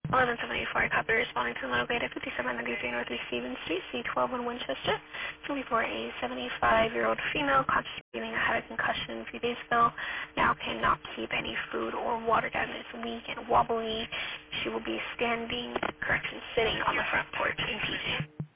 1174 copy responding to Located at 5793 Northeast Stevens Street, C12 in Winchester. It's looking for a 75-year-old female conscious breathing, had a concussion a few days ago. Now cannot keep any food or water down. Is weak and wobbly. She will be sitting on the front porch in PJ.